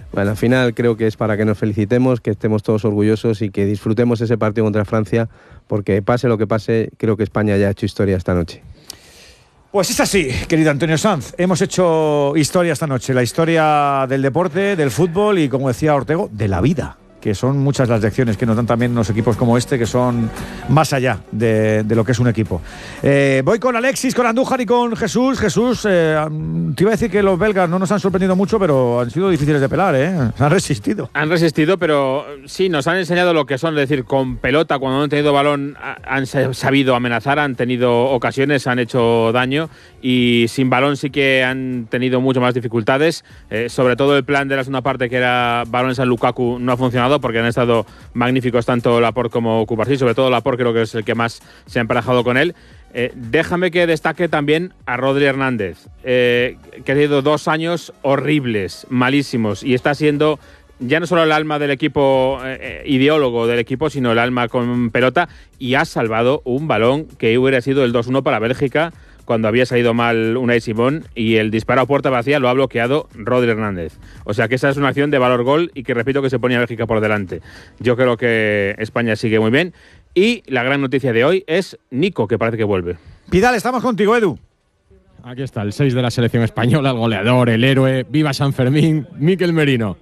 Bueno, al final creo que es para que nos felicitemos, que estemos todos orgullosos y que disfrutemos ese partido contra Francia, porque pase lo que pase, creo que España ya ha hecho historia esta noche. Pues es así, querido Antonio Sanz. Hemos hecho historia esta noche, la historia del deporte, del fútbol y, como decía Ortego, de la vida, que son muchas las lecciones que nos dan también unos equipos como este, que son más allá de lo que es un equipo. Voy con Alexis, con Andújar y con Jesús. Jesús, te iba a decir que los belgas no nos han sorprendido mucho, pero han sido difíciles de pelar, ¿eh? Han resistido. Han resistido, pero sí, nos han enseñado lo que son, es decir, con pelota, cuando no han tenido balón, han sabido amenazar, han tenido ocasiones, han hecho daño, y sin balón sí que han tenido mucho más dificultades. Sobre todo el plan de la segunda parte, que era balones a Lukaku, no ha funcionado, porque han estado magníficos tanto Laporte como Cubarsí, sobre todo Laporte creo que es el que más se ha emparejado con él. Déjame que destaque también a Rodri Hernández, que ha tenido 2 años horribles, malísimos, y está siendo ya no solo el alma del equipo, ideólogo del equipo, sino el alma con pelota, y ha salvado un balón que hubiera sido el 2-1 para Bélgica cuando había salido mal Unai Simón, y el disparo a puerta vacía lo ha bloqueado Rodri Hernández. O sea que esa es una acción de valor gol, y que repito que se ponía a Bélgica por delante. Yo creo que España sigue muy bien, y la gran noticia de hoy es Nico, que parece que vuelve. Pidal, estamos contigo, Edu. Aquí está el 6 de la selección española, el goleador, el héroe, viva San Fermín, Mikel Merino.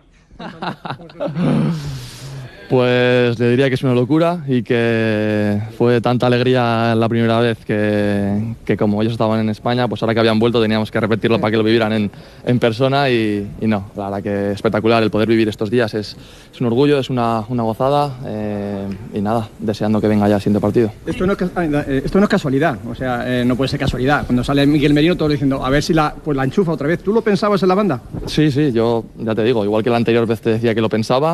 Pues le diría que es una locura, y que fue tanta alegría la primera vez que como ellos estaban en España, pues ahora que habían vuelto teníamos que repetirlo para que lo vivieran en persona, y no, la verdad que espectacular el poder vivir estos días, es un orgullo, es una gozada, y nada, deseando que venga ya el siguiente partido. Esto no es casualidad, o sea, no puede ser casualidad. Cuando sale Mikel Merino, todos diciendo, a ver si la enchufa otra vez. ¿Tú lo pensabas en la banda? Sí, yo ya te digo, igual que la anterior vez te decía que lo pensaba,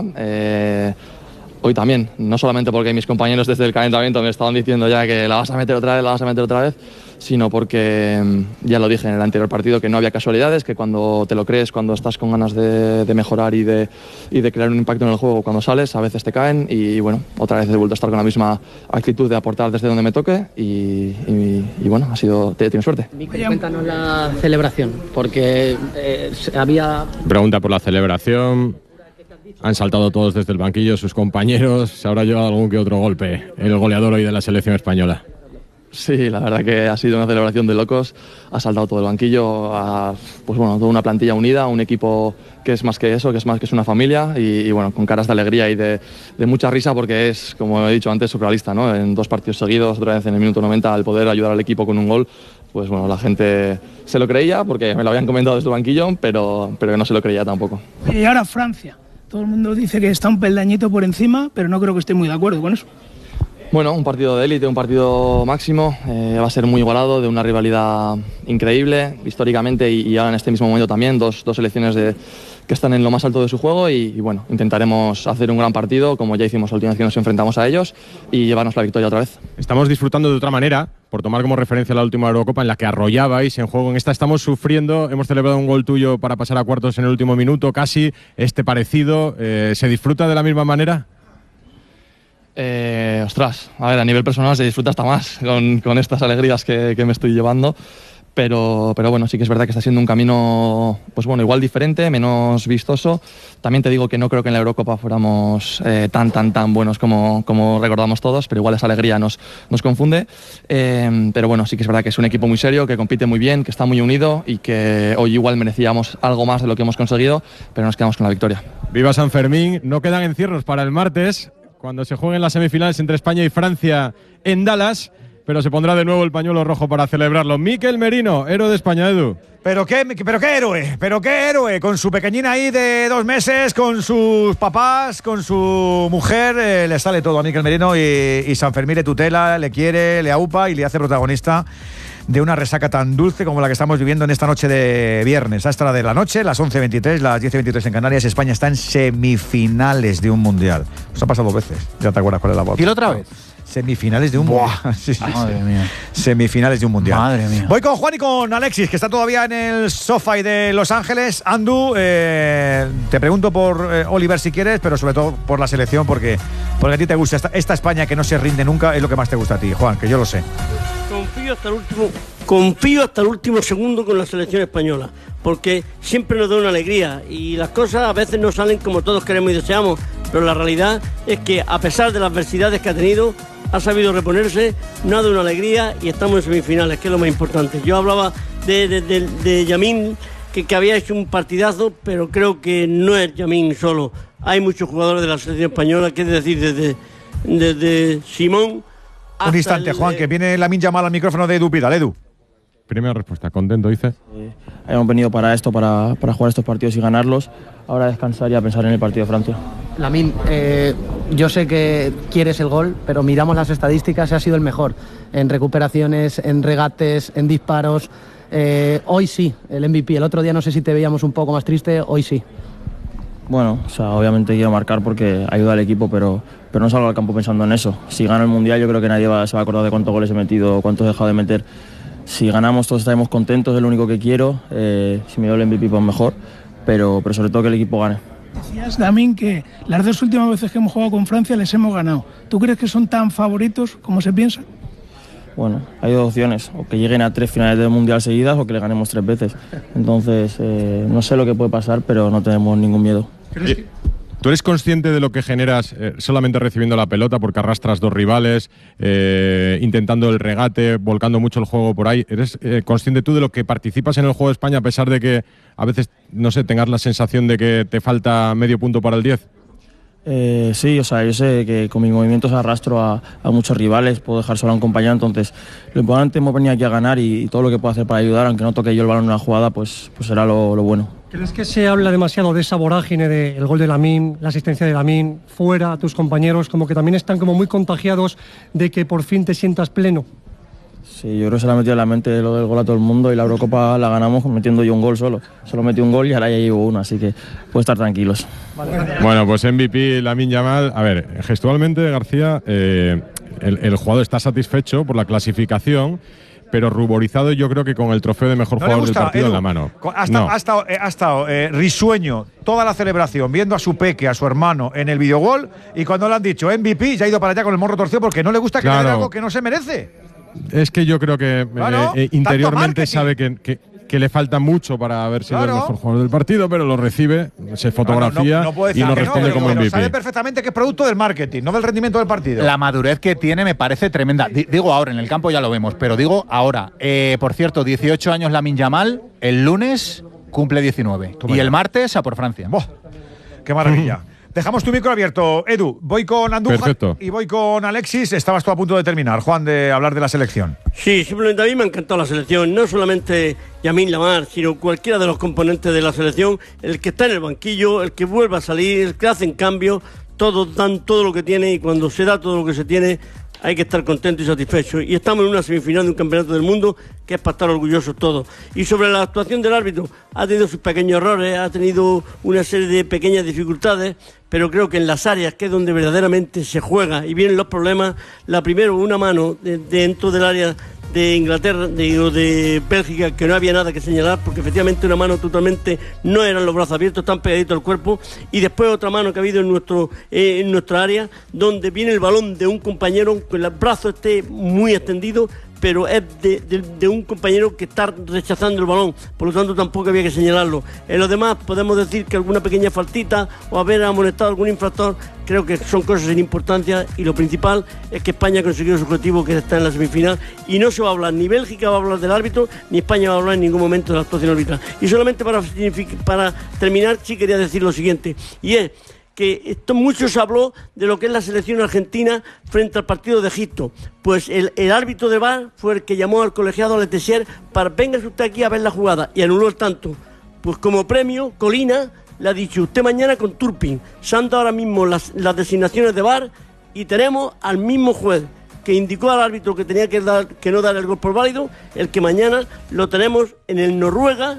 hoy también, no solamente porque mis compañeros desde el calentamiento me estaban diciendo ya que la vas a meter otra vez, sino porque ya lo dije en el anterior partido, que no había casualidades, que cuando te lo crees, cuando estás con ganas de mejorar y de crear un impacto en el juego, cuando sales, a veces te caen, y bueno, otra vez he vuelto a estar con la misma actitud de aportar desde donde me toque, y bueno, he tenido suerte. Cuéntanos la celebración, porque había... Pregunta por la celebración. Han saltado todos desde el banquillo, sus compañeros. Se habrá llevado algún que otro golpe el goleador hoy de la selección española. Sí, la verdad que ha sido una celebración de locos. Ha saltado todo el banquillo, pues bueno, toda una plantilla unida, un equipo que es más que eso, que es una familia, y bueno, con caras de alegría y de mucha risa, porque es, como he dicho antes, surrealista, ¿no? En 2 partidos seguidos, otra vez en el minuto 90, al poder ayudar al equipo con un gol, pues bueno, la gente se lo creía, porque me lo habían comentado desde el banquillo, pero que no se lo creía tampoco. Y ahora Francia. Todo el mundo dice que está un peldañito por encima, pero no creo que esté muy de acuerdo con eso. Bueno, un partido de élite, un partido máximo, va a ser muy igualado, de una rivalidad increíble históricamente, y ahora en este mismo momento también, dos selecciones que están en lo más alto de su juego, y bueno, intentaremos hacer un gran partido, como ya hicimos la última vez que nos enfrentamos a ellos, y llevarnos la victoria otra vez. Estamos disfrutando de otra manera, por tomar como referencia la última Eurocopa en la que arrollabais en juego. En esta estamos sufriendo, hemos celebrado un gol tuyo para pasar a cuartos en el último minuto, casi, parecido. ¿Se disfruta de la misma manera? Ostras, a ver, a nivel personal se disfruta hasta más con estas alegrías que me estoy llevando, pero bueno, sí que es verdad que está siendo un camino, pues bueno, igual diferente, menos vistoso. También te digo que no creo que en la Eurocopa fuéramos tan buenos como recordamos todos, pero igual esa alegría nos confunde. Pero bueno, sí que es verdad que es un equipo muy serio, que compite muy bien, que está muy unido, y que hoy igual merecíamos algo más de lo que hemos conseguido, pero nos quedamos con la victoria. Viva San Fermín, no quedan encierros para el martes, cuando se jueguen las semifinales entre España y Francia en Dallas, pero se pondrá de nuevo el pañuelo rojo para celebrarlo. Mikel Merino, héroe de España, Edu. Pero qué héroe, con su pequeñina ahí de 2 meses, con sus papás, con su mujer, le sale todo a Mikel Merino, y San Fermín le tutela, le quiere, le aupa y le hace protagonista de una resaca tan dulce como la que estamos viviendo en esta noche de viernes. Hasta la de la noche, las 11:23, las 10:23 en Canarias. España está en semifinales de un mundial. Os ha pasado 2 veces, ya te acuerdas cuál es la voz. ¿Y la otra vez? Semifinales de un mundial. Sí. Madre mía. Semifinales de un mundial. Madre mía. Voy con Juan y con Alexis, que está todavía en el sofá de Los Ángeles. Andu, te pregunto por Oliver si quieres, pero sobre todo por la selección, porque a ti te gusta esta España que no se rinde nunca, es lo que más te gusta a ti, Juan, que yo lo sé. Confío hasta el último segundo con la selección española. porque siempre nos da una alegría y las cosas a veces no salen como todos queremos y deseamos, pero la realidad es que a pesar de las adversidades que ha tenido, ha sabido reponerse, nos ha dado una alegría y estamos en semifinales, que es lo más importante. Yo hablaba de Yamín, que había hecho un partidazo, pero creo que no es Yamín solo. Hay muchos jugadores de la selección española, que es decir, desde Simón. Un instante, Juan, que viene Lamine Yamal al micrófono de Edu Pidal. Edu. Primera respuesta, contento, dice. Hemos venido para esto, para jugar estos partidos y ganarlos. Ahora descansar y a pensar en el partido de Francia. Lamine, yo sé que quieres el gol, pero miramos las estadísticas y ha sido el mejor. En recuperaciones, en regates, en disparos. Hoy sí, el MVP. El otro día no sé si te veíamos un poco más triste, hoy sí. Bueno, o sea, obviamente quiero marcar porque ayuda al equipo, pero no salgo al campo pensando en eso. Si gano el Mundial yo creo que nadie se va a acordar de cuántos goles he metido, cuántos he dejado de meter. Si ganamos todos estaremos contentos, es lo único que quiero. Si me doy el MVP pues mejor, pero sobre todo que el equipo gane. Decías, Damín, que las dos últimas veces que hemos jugado con Francia les hemos ganado. ¿Tú crees que son tan favoritos como se piensa? Bueno, hay dos opciones, o que lleguen a 3 finales del Mundial seguidas o que le ganemos 3 veces. Entonces, no sé lo que puede pasar, pero no tenemos ningún miedo. ¿Tú eres consciente de lo que generas solamente recibiendo la pelota porque arrastras 2 rivales, intentando el regate, volcando mucho el juego por ahí? ¿Eres consciente tú de lo que participas en el juego de España a pesar de que a veces, no sé, tengas la sensación de que te falta medio punto para el 10? Sí, o sea, yo sé que con mis movimientos arrastro a muchos rivales, puedo dejar solo a un compañero, entonces lo importante hemos venido aquí a ganar y todo lo que puedo hacer para ayudar, aunque no toque yo el balón en una jugada, pues será lo bueno. ¿Crees que se habla demasiado de esa vorágine del gol de Lamine, la asistencia de Lamine, fuera a tus compañeros, como que también están como muy contagiados de que por fin te sientas pleno? Sí, yo creo que se le ha metido en la mente lo del gol a todo el mundo y la Eurocopa la ganamos metiendo yo un gol solo. Solo metí un gol y ahora ya llevo uno, así que puedo estar tranquilos. Bueno, pues MVP Lamine Yamal. A ver, gestualmente, García, el jugador está satisfecho por la clasificación, pero ruborizado yo creo que con el trofeo de mejor jugador del partido, Edu, en la mano. Ha estado risueño toda la celebración, viendo a su peque, a su hermano, en el videogol, y cuando le han dicho MVP, ya ha ido para allá con el morro torcido porque no le gusta que le dé algo que no se merece. Es que yo creo que interiormente sabe que le falta mucho para haber sido el mejor jugador del partido, pero lo recibe, se fotografía y lo responde como MVP. Sabe perfectamente que es producto del marketing, no del rendimiento del partido. La madurez que tiene me parece tremenda. Digo ahora, en el campo ya lo vemos, pero digo ahora. Por cierto, 18 años Lamine Yamal, el lunes cumple 19. Y el martes a por Francia. ¡Boh! ¡Qué maravilla! Dejamos tu micro abierto, Edu. Voy con Andújar. Perfecto. Y voy con Alexis. Estabas tú a punto de terminar, Juan, de hablar de la selección. Sí, simplemente a mí me ha encantado la selección. No solamente Lamine Yamal, sino cualquiera de los componentes de la selección. El que está en el banquillo, el que vuelve a salir, el que hacen cambio. Todos dan todo lo que tiene y cuando se da todo lo que se tiene hay que estar contento y satisfecho. Y estamos en una semifinal de un campeonato del mundo que es para estar orgullosos todos. Y sobre la actuación del árbitro, ha tenido sus pequeños errores, ha tenido una serie de pequeñas dificultades, pero creo que en las áreas que es donde verdaderamente se juega y vienen los problemas, la primero, una mano dentro del área de Inglaterra, de Bélgica, que no había nada que señalar, porque efectivamente una mano totalmente no eran los brazos abiertos, tan pegaditos al cuerpo, y después otra mano que ha habido en nuestra área, donde viene el balón de un compañero, que el brazo esté muy extendido, pero es de un compañero que está rechazando el balón, por lo tanto tampoco había que señalarlo. En lo demás podemos decir que alguna pequeña faltita o haber amonestado algún infractor, creo que son cosas sin importancia, y lo principal es que España ha conseguido su objetivo, que está en la semifinal, y no se va a hablar, ni Bélgica va a hablar del árbitro, ni España va a hablar en ningún momento de la actuación arbitral. Y solamente para terminar, sí quería decir lo siguiente, y es que mucho se habló de lo que es la selección argentina frente al partido de Egipto. Pues el árbitro de VAR fue el que llamó al colegiado Letessier para véngase usted aquí a ver la jugada, y anuló el tanto. Pues como premio, Colina le ha dicho, usted mañana con Turpin. Se han dado ahora mismo las designaciones de VAR y tenemos al mismo juez que indicó al árbitro que tenía que no dar el gol por válido, el que mañana lo tenemos en el Noruega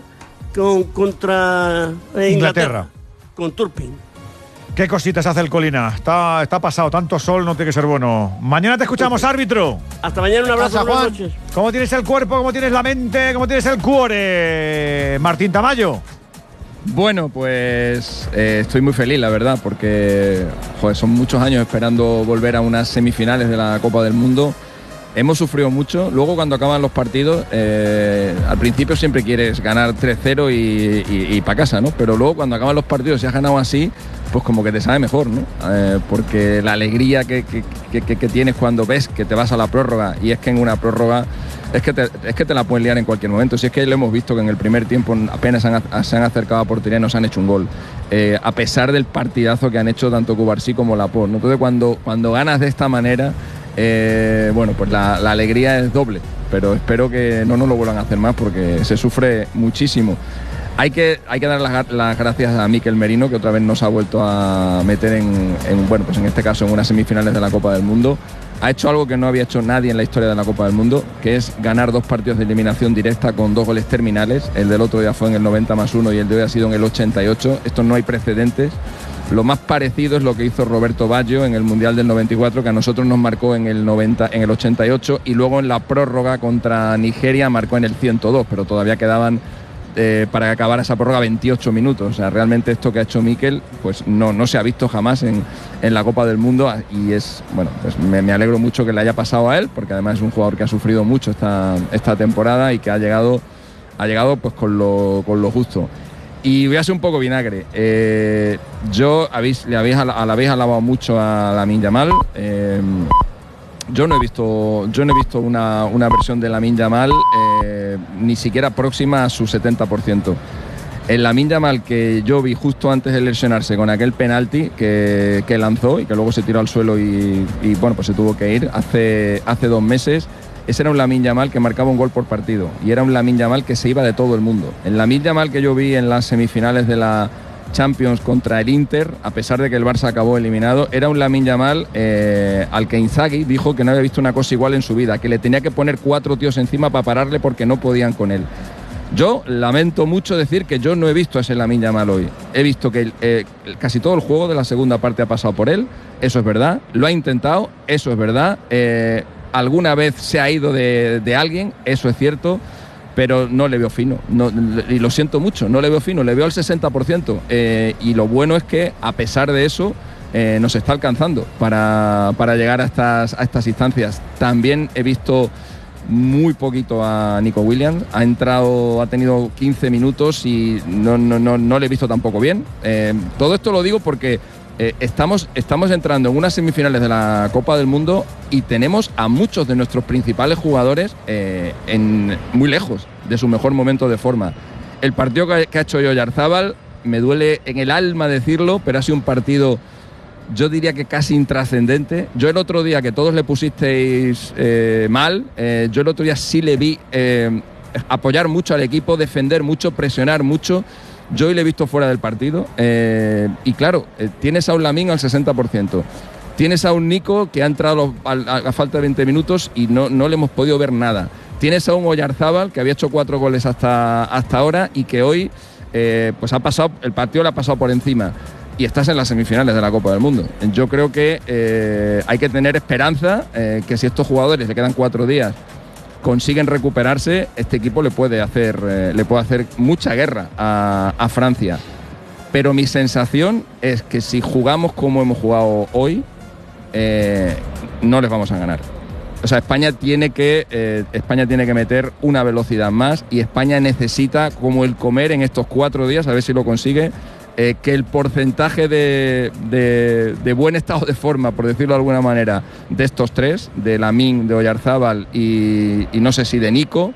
contra Inglaterra con Turpin. ¿Qué cositas hace el Colina? Está pasado, tanto sol no tiene que ser bueno. Mañana te escuchamos, árbitro. Hasta mañana, un abrazo, buenas noches. ¿Cómo tienes el cuerpo? ¿Cómo tienes la mente? ¿Cómo tienes el cuore? Martín Tamayo. Bueno, pues estoy muy feliz, la verdad, porque son muchos años esperando volver a unas semifinales de la Copa del Mundo hemos sufrido mucho. Luego cuando acaban los partidos, al principio siempre quieres ganar 3-0 y para casa, ¿no? Pero luego cuando acaban los partidos, si has ganado así, pues como que te sabe mejor, ¿no? Porque la alegría que tienes cuando ves que te vas a la prórroga, y es que en una prórroga es que te la pueden liar en cualquier momento. Si es que lo hemos visto que en el primer tiempo apenas se han acercado a portería y nos han hecho un gol, a pesar del partidazo que han hecho tanto Cubarsí como Laporte, ¿no? Entonces cuando ganas de esta manera, bueno, pues la alegría es doble, pero espero que no nos lo vuelvan a hacer más porque se sufre muchísimo. Hay que dar las gracias a Mikel Merino, que otra vez nos ha vuelto a meter bueno, pues en este caso en unas semifinales de la Copa del Mundo. Ha hecho algo que no había hecho nadie en la historia de la Copa del Mundo, que es ganar 2 partidos de eliminación directa con 2 goles terminales. El del otro día fue en el 90+1 y el de hoy ha sido en el 88. Esto no hay precedentes. Lo más parecido es lo que hizo Roberto Baggio en el Mundial del 94, que a nosotros nos marcó en el 88, y luego en la prórroga contra Nigeria marcó en el 102, pero todavía quedaban para acabar esa prórroga 28 minutos. O sea, realmente esto que ha hecho Mikel pues no se ha visto jamás en la Copa del Mundo, y es, bueno, pues me alegro mucho que le haya pasado a él, porque además es un jugador que ha sufrido mucho esta temporada y que ha llegado pues con lo justo. Y voy a ser un poco vinagre. Le habéis alabado mucho a Lamine Yamal. Yo no he visto una versión de Lamine Yamal ni siquiera próxima a su 70%. El Lamine Yamal que yo vi justo antes de lesionarse con aquel penalti que lanzó y que luego se tiró al suelo y bueno, pues se tuvo que ir hace 2 meses. Ese era un Lamine Yamal que marcaba un gol por partido y era un Lamine Yamal que se iba de todo el mundo. El Lamine Yamal que yo vi en las semifinales de la Champions contra el Inter, a pesar de que el Barça acabó eliminado, era un Lamine Yamal al que Inzaghi dijo que no había visto una cosa igual en su vida, que le tenía que poner 4 tíos encima para pararle porque no podían con él. Yo lamento mucho decir que yo no he visto a ese Lamine Yamal hoy. He visto que casi todo el juego de la segunda parte ha pasado por él, eso es verdad, lo ha intentado, eso es verdad, alguna vez se ha ido de alguien, eso es cierto, pero no le veo fino, y lo siento mucho, no le veo fino, le veo al 60%, y lo bueno es que a pesar de eso nos está alcanzando para llegar a estas instancias. También he visto muy poquito a Nico Williams, ha tenido 15 minutos y no le he visto tampoco bien. Todo esto lo digo porque estamos entrando en unas semifinales de la Copa del Mundo y tenemos a muchos de nuestros principales jugadores muy lejos de su mejor momento de forma. El partido que ha hecho Oyarzábal, me duele en el alma decirlo, pero ha sido un partido, yo diría que casi intrascendente. Yo el otro día, que todos le pusisteis mal, yo el otro día sí le vi apoyar mucho al equipo, defender mucho, presionar mucho. Yo hoy le he visto fuera del partido, y claro, tienes a un Lamine al 60%, tienes a un Nico que ha entrado a falta de 20 minutos y no le hemos podido ver nada, tienes a un Oyarzábal que había hecho 4 goles hasta ahora y que hoy pues el partido le ha pasado por encima, y estás en las semifinales de la Copa del Mundo. Yo creo que hay que tener esperanza, que si estos jugadores le quedan 4 días consiguen recuperarse, este equipo le puede hacer mucha guerra a Francia. Pero mi sensación es que si jugamos como hemos jugado hoy, no les vamos a ganar. O sea, España tiene que meter una velocidad más, y España necesita, como el comer en estos 4 días, a ver si lo consigue, que el porcentaje de buen estado de forma, por decirlo de alguna manera, de estos 3, de Lamine, de Oyarzábal y no sé si de Nico,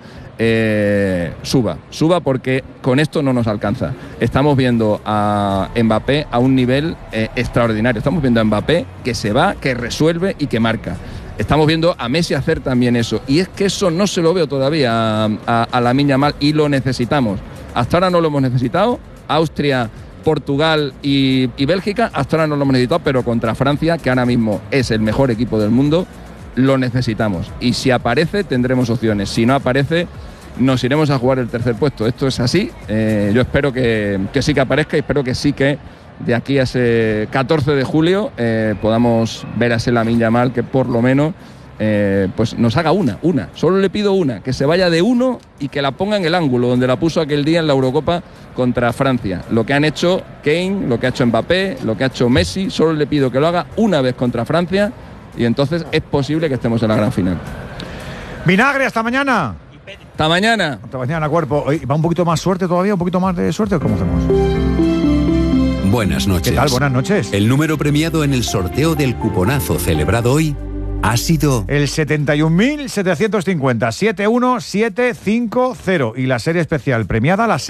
suba, porque con esto no nos alcanza. Estamos viendo a Mbappé a un nivel extraordinario. Estamos viendo a Mbappé que se va, que resuelve y que marca. Estamos viendo a Messi hacer también eso, y es que eso no se lo veo todavía a Lamine Yamal, y lo necesitamos. Hasta ahora no lo hemos necesitado. Austria, Portugal y Bélgica hasta ahora no lo hemos necesitado, pero contra Francia, que ahora mismo es el mejor equipo del mundo, lo necesitamos. Y si aparece, tendremos opciones. Si no aparece, nos iremos a jugar el tercer puesto. Esto es así. Yo espero que sí que aparezca, y espero que sí que de aquí a ese 14 de julio podamos ver a ese Lamine Yamal que por lo menos pues nos haga una. Solo le pido una, que se vaya de 1 y que la ponga en el ángulo donde la puso aquel día en la Eurocopa contra Francia. Lo que han hecho Kane, lo que ha hecho Mbappé, lo que ha hecho Messi, solo le pido que lo haga una vez contra Francia, y entonces es posible que estemos en la gran final. Vinagre, hasta mañana. Hasta mañana. Hasta mañana, cuerpo. ¿Va un poquito más suerte todavía? ¿Un poquito más de suerte o cómo hacemos? Buenas noches. ¿Qué tal? Buenas noches. El número premiado en el sorteo del cuponazo celebrado hoy ha sido... el 71.750, 71750. Y la serie especial premiada, la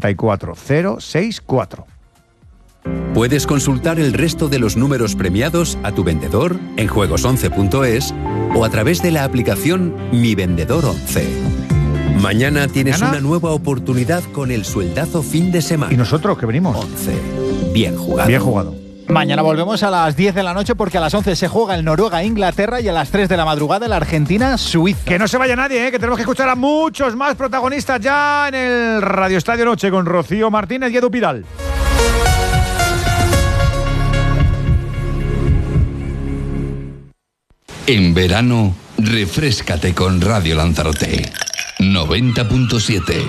64064. Puedes consultar el resto de los números premiados a tu vendedor en juegos11.es o a través de la aplicación Mi Vendedor 11. Mañana tienes una nueva oportunidad con el sueldazo fin de semana. ¿Y nosotros qué venimos? 11. Bien jugado. Bien jugado. Mañana volvemos a las 10 de la noche porque a las 11 se juega el Noruega-Inglaterra y a las 3 de la madrugada el Argentina-Suiza. Que no se vaya nadie, que tenemos que escuchar a muchos más protagonistas ya en el Radio Estadio Noche con Rocío Martínez y Edu Pidal. En verano, refréscate con Radio Lanzarote. 90.7.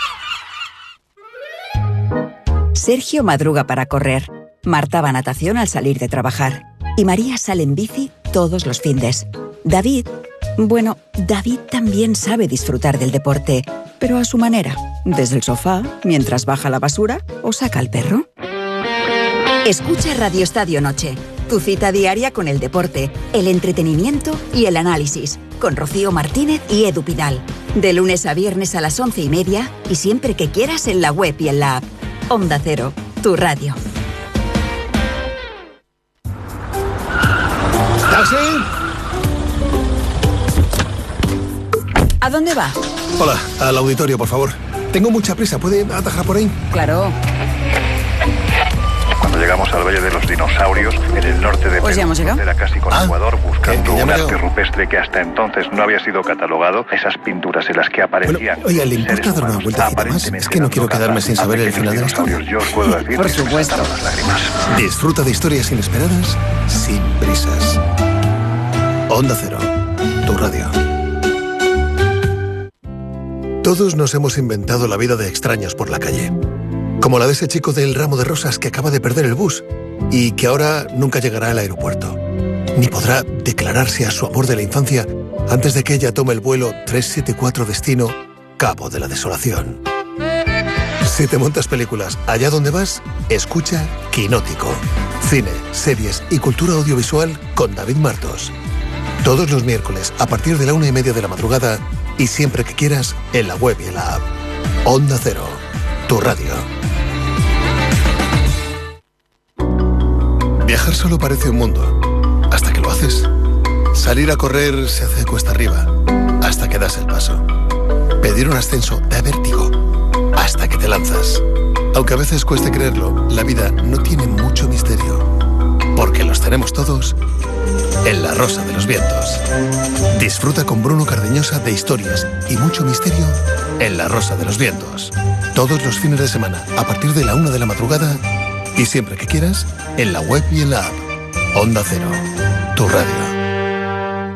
Sergio madruga para correr. Marta va a natación al salir de trabajar. Y María sale en bici todos los findes. David también sabe disfrutar del deporte, pero a su manera. Desde el sofá, mientras baja la basura o saca al perro. Escucha Radio Estadio Noche. Tu cita diaria con el deporte, el entretenimiento y el análisis. Con Rocío Martínez y Edu Pidal. De lunes a viernes a las 11:30 y siempre que quieras en la web y en la app. Onda Cero, tu radio. ¿Taxi? ¿A dónde va? Hola, al auditorio, por favor. Tengo mucha prisa, ¿puede atajar por ahí? Claro. Cuando llegamos al Valle de los Dinosaurios, en el norte de Pues ya hemos llegado. era casi con Ecuador, buscando un arte rupestre que hasta entonces no había sido catalogado, esas pinturas en las que aparecían. Bueno, oiga, ¿le importa dar una vueltecita más? Es que no quiero quedarme sin saber el final de la historia. Yo os puedo decir por supuesto. Las lágrimas. Disfruta de historias inesperadas, sin prisas. Onda Cero, tu radio. Todos nos hemos inventado la vida de extraños por la calle. Como la de ese chico del ramo de rosas que acaba de perder el bus y que ahora nunca llegará al aeropuerto. Ni podrá declararse a su amor de la infancia antes de que ella tome el vuelo 374 destino Cabo de la Desolación. Si te montas películas allá donde vas, escucha Quinótico. Cine, series y cultura audiovisual con David Martos. Todos los miércoles a partir de la 1:30 de la madrugada y siempre que quieras en la web y en la app. Onda Cero, tu radio. Viajar solo parece un mundo, hasta que lo haces. Salir a correr se hace cuesta arriba, hasta que das el paso. Pedir un ascenso da vértigo, hasta que te lanzas. Aunque a veces cueste creerlo, la vida no tiene mucho misterio, porque los tenemos todos en La Rosa de los Vientos. Disfruta con Bruno Cardeñosa de historias y mucho misterio en La Rosa de los Vientos. Todos los fines de semana, a partir de la 1 de la madrugada y siempre que quieras, en la web y en la app. Onda Cero, tu radio.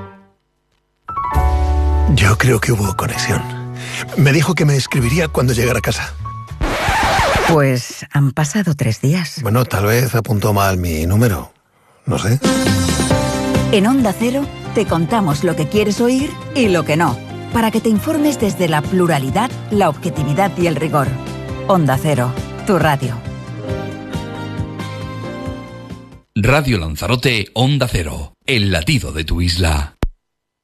Yo creo que hubo conexión. Me dijo que me escribiría cuando llegara a casa. Pues han pasado 3 días. Bueno, tal vez apuntó mal mi número. No sé. En Onda Cero te contamos lo que quieres oír y lo que no, para que te informes desde la pluralidad, la objetividad y el rigor. Onda Cero, tu radio. Radio Lanzarote, Onda Cero, el latido de tu isla.